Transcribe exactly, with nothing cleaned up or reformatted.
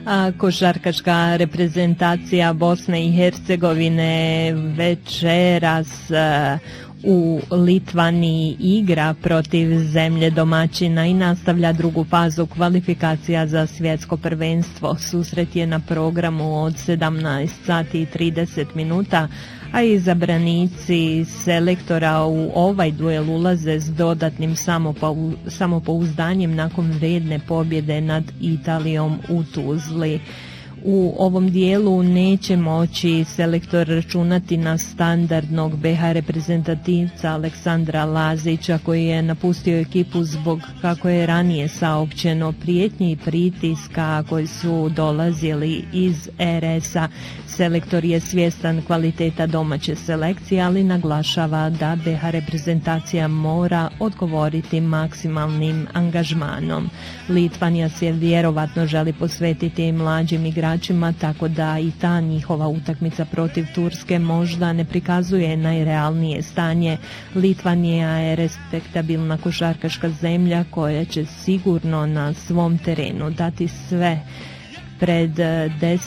A košarkaška reprezentacija Bosne i Hercegovine večeras u Litvaniji igra protiv zemlje domaćina i nastavlja drugu fazu kvalifikacija za svjetsko prvenstvo. Susret je na programu od sedamnaest sati i trideset minuta, a izabranici selektora u ovaj duel ulaze s dodatnim samopouzdanjem nakon vrijedne pobjede nad Italijom u Tuzli. U ovom dijelu neće moći selektor računati na standardnog be ha reprezentativca Aleksandra Lazića, koji je napustio ekipu zbog, kako je ranije saopćeno, prijetnji i pritiska koji su dolazili iz er esa. Selektor je svjestan kvaliteta domaće selekcije, ali naglašava da be ha reprezentacija mora odgovoriti maksimalnim angažmanom. Litvanija se vjerovatno želi posvetiti mlađim igračima, tako da i ta njihova utakmica protiv Turske možda ne prikazuje najrealnije stanje. Litvanija je respektabilna košarkaška zemlja koja će sigurno na svom terenu dati sve pred deset